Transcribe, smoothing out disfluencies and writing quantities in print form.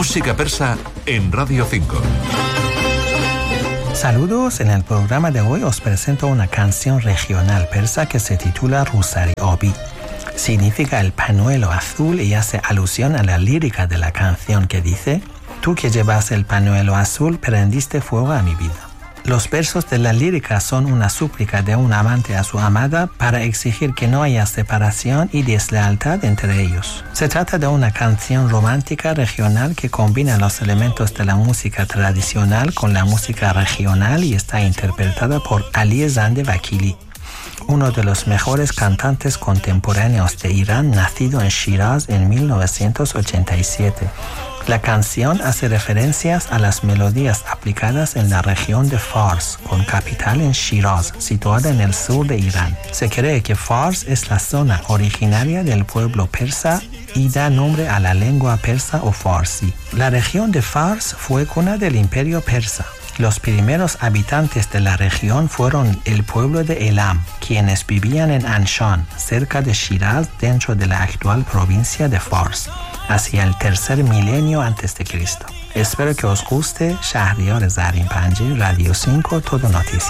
Música persa en Radio 5. Saludos, en el programa de hoy os presento una canción regional persa que se titula Rusari Abi. Significa el pañuelo azul y hace alusión a la lírica de la canción que dice: tú que llevas el pañuelo azul prendiste fuego a mi vida. Los versos de la lírica son una súplica de un amante a su amada para exigir que no haya separación y deslealtad entre ellos. Se trata de una canción romántica regional que combina los elementos de la música tradicional con la música regional y está interpretada por Ali Zande Vakili, uno de los mejores cantantes contemporáneos de Irán, nacido en Shiraz en 1987. La canción hace referencias a las melodías aplicadas en la región de Fars, con capital en Shiraz, situada en el sur de Irán. Se cree que Fars es la zona originaria del pueblo persa y da nombre a la lengua persa o farsi. La región de Fars fue cuna del imperio persa. Los primeros habitantes de la región fueron el pueblo de Elam, quienes vivían en Anshan, cerca de Shiraz, dentro de la actual provincia de Fars, hacia el tercer milenio antes de Cristo. Espero que os guste. Shahriar Zarin Panji, Radio 5, Todo Noticias.